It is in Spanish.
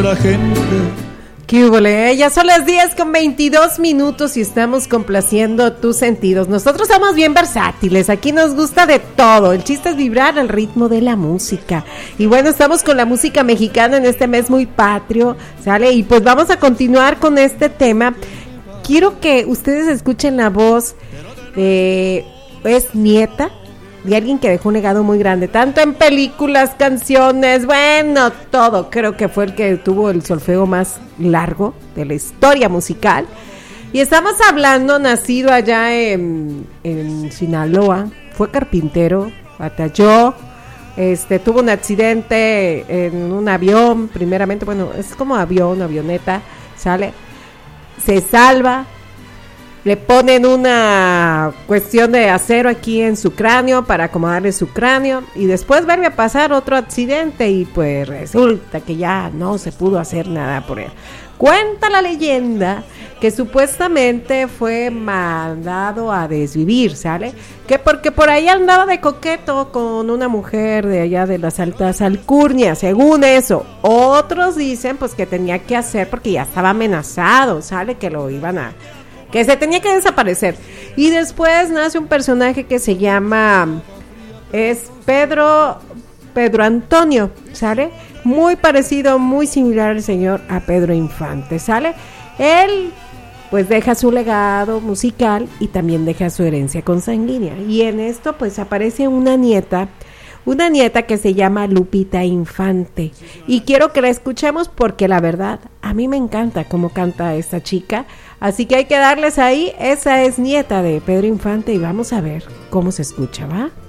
la gente. ¡Qué húbole! Ya son las 10:22 y estamos complaciendo tus sentidos. Nosotros somos bien versátiles, aquí nos gusta de todo. El chiste es vibrar al ritmo de la música. Y bueno, estamos con la música mexicana en este mes muy patrio, ¿sale? Y pues vamos a continuar con este tema. Quiero que ustedes escuchen la voz de... es nieta de alguien que dejó un legado muy grande, tanto en películas, canciones, bueno, todo. Creo que fue el que tuvo el solfeo más largo de la historia musical. Y estamos hablando, nacido allá en Sinaloa, fue carpintero, batalló, tuvo un accidente en un avión, primeramente, bueno, es como avión, avioneta, sale, se salva. Le ponen una cuestión de acero aquí en su cráneo para acomodarle su cráneo y después vuelve a pasar otro accidente y pues resulta que ya no se pudo hacer nada por él. Cuenta la leyenda que supuestamente fue mandado a desvivir, ¿sale? Que porque por ahí andaba de coqueto con una mujer de allá de las altas alcurnias, según eso. Otros dicen pues que tenía que hacer porque ya estaba amenazado, ¿sale? Que lo iban a... que se tenía que desaparecer. Y después nace un personaje que se llama Pedro Antonio, ¿sale? Muy parecido, muy similar al señor a Pedro Infante, ¿sale? Él pues deja su legado musical y también deja su herencia consanguínea. Y en esto pues aparece una nieta que se llama Lupita Infante. Y quiero que la escuchemos porque la verdad, a mí me encanta cómo canta esta chica. Así que hay que darles ahí, esa es nieta de Pedro Infante y vamos a ver cómo se escucha, ¿va?